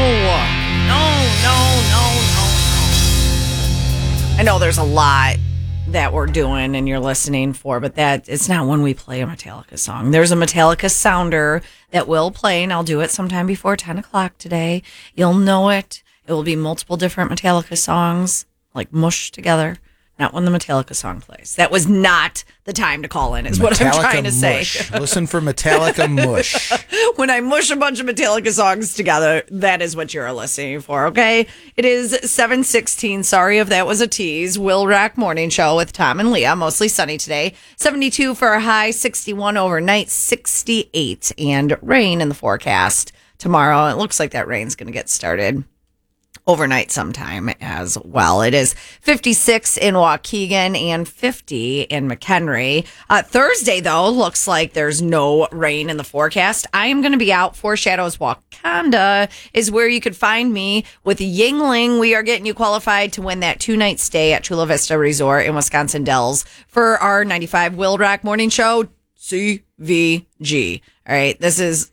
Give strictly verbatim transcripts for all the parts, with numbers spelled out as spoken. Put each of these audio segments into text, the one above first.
No, no, no, no, no. I know there's a lot that we're doing and you're listening for, but that it's not when we play a Metallica song. There's a Metallica sounder that will play, and I'll do it sometime before ten o'clock today. You'll know it. It will be multiple different Metallica songs, like mushed together. Not when the Metallica song plays. That was not the time to call in, is Metallica what I'm trying to mush. say. Listen for Metallica mush. When I mush a bunch of Metallica songs together, that is what you're listening for, okay? It is seven sixteen. Sorry if that was a tease. Will Rock Morning Show with Tom and Leah. Mostly sunny today. seventy-two for a high, sixty-one overnight, sixty-eight. And rain in the forecast tomorrow. It looks like that rain's going to get started overnight sometime as well. It is fifty-six in Waukegan and fifty in McHenry. Uh, Thursday, though, looks like there's no rain in the forecast. I am going to be out. Foreshadows Wakanda is where you could find me with Yingling. We are getting you qualified to win that two-night stay at Chula Vista Resort in Wisconsin Dells for our ninety-five Will Rock Morning Show, C V G. All right, this is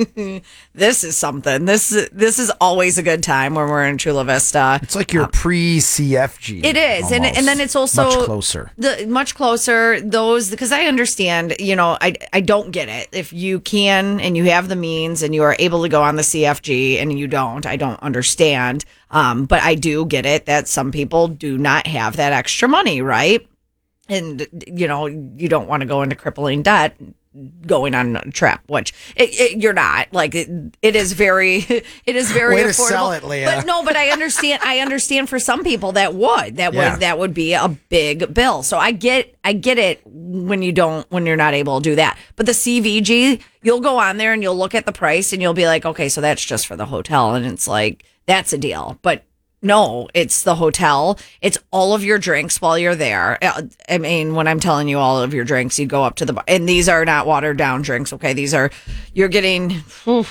this is something. This this is always a good time when we're in Chula Vista. It's like your um, pre-C F G. It is, almost. and and then it's also much closer. The much closer. Those because I understand. You know, I I don't get it. If you can and you have the means and you are able to go on the C F G and you don't, I don't understand. Um, but I do get it that some people do not have that extra money, right? And you know, you don't want to go into crippling debt going on a trip, which it, it, you're not like it, it is very it is very Way affordable. To sell it, Leah. But no, but I understand I understand for some people that would that yeah. would that would be a big bill. So I get I get it when you don't when you're not able to do that. But the C V G, you'll go on there and you'll look at the price and you'll be like, okay, so that's just for the hotel, and it's like that's a deal. But no, it's the hotel. It's all of your drinks while you're there. I mean, when I'm telling you all of your drinks, you go up to the bar. And these are not watered down drinks, okay? These are, you're getting, you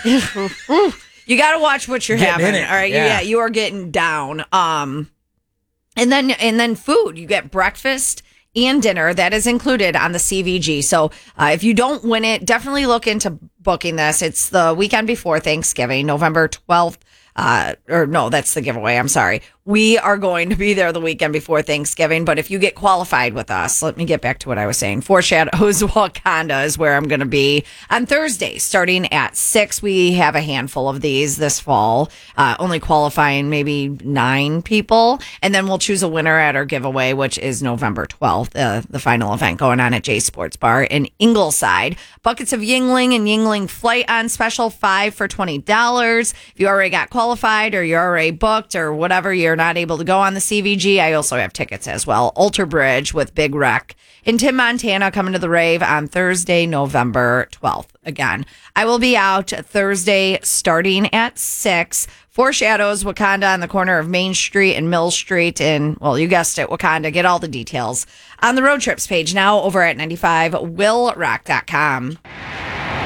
got to watch what you're getting having. All right. Yeah. yeah, you are getting down. Um, and then, and then food. You get breakfast and dinner. That is included on the C V G. So uh, if you don't win it, definitely look into booking this. It's the weekend before Thanksgiving, November twelfth. Uh, or no, that's the giveaway. I'm sorry. We are going to be there the weekend before Thanksgiving, but if you get qualified with us, let me get back to what I was saying. Foreshadows Wakanda is where I'm going to be on Thursday, starting at six. We have a handful of these this fall, uh, only qualifying maybe nine people, and then we'll choose a winner at our giveaway, which is November twelfth, uh, the final event going on at Jay's Sports Bar in Ingleside. Buckets of Yingling and Yingling Flight on special, five for twenty dollars. If you already got qualified or you're already booked or whatever, you're not able to go on the C V G, I also have tickets as well. Alter Bridge with Big Wreck in Tim, Montana, coming to the rave on Thursday, November twelfth. Again, I will be out Thursday starting at six. Foreshadows Wakanda on the corner of Main Street and Mill Street in, well, you guessed it, Wakanda. Get all the details on the road trips page now over at ninety-five will rock dot com.